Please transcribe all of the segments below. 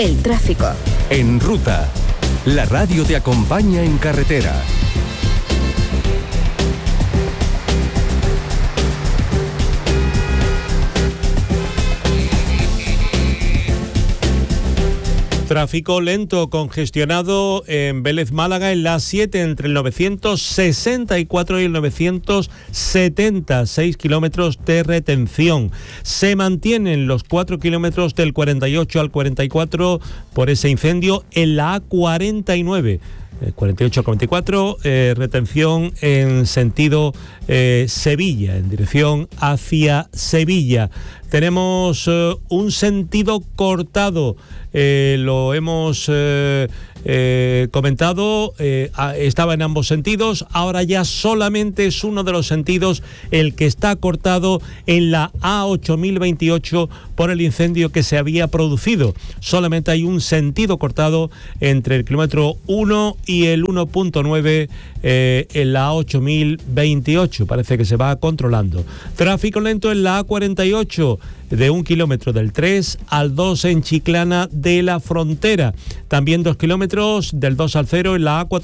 El tráfico. En Ruta, la radio te acompaña en carretera. Tráfico lento, congestionado en Vélez Málaga en la 7 entre el 964 y el 970, 6 kilómetros de retención. Se mantienen los 4 kilómetros del 48 al 44 por ese incendio en la A49. 48 al 44, retención en sentido Sevilla, en dirección hacia Sevilla. Tenemos un sentido cortado, lo hemos comentado, estaba en ambos sentidos, ahora ya solamente es uno de los sentidos el que está cortado en la A8028 por el incendio que se había producido. Solamente hay un sentido cortado entre el kilómetro 1 y el 1.9 en la A8028. Parece que se va controlando. Tráfico lento en la A48 de 1 kilómetro del 3 al 2 en Chiclana de la Frontera. También 2 kilómetros del 2 al 0 en la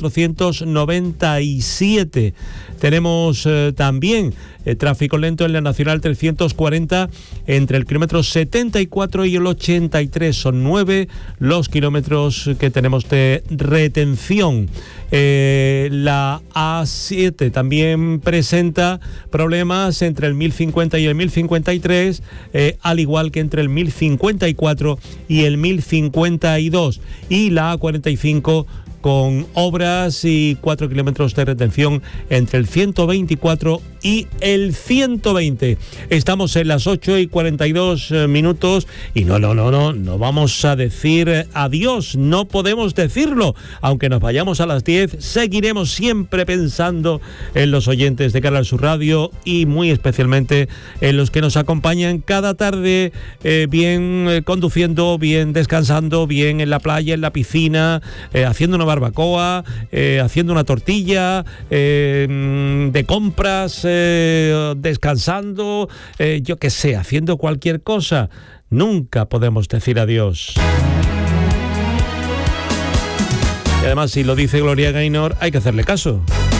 A497. Tenemos también tráfico lento en la Nacional 340 entre el kilómetro 74 y el 83. Son 9 los kilómetros que tenemos de retención. La A7 también presenta problemas entre el 1050 y el 1053, al igual que entre el 1054 y el 1052. Y la A45 con obras y 4 kilómetros de retención entre el 124 y el 120. Estamos en las 8:42 y no vamos a decir adiós, no podemos decirlo. Aunque nos vayamos a las 10, seguiremos siempre pensando en los oyentes de Canal Sur Radio y muy especialmente en los que nos acompañan cada tarde, bien conduciendo, bien descansando, bien en la playa, en la piscina, haciendo una barbacoa, haciendo una tortilla, de compras, descansando, yo qué sé, haciendo cualquier cosa. Nunca podemos decir adiós. Y además, si lo dice Gloria Gaynor, hay que hacerle caso.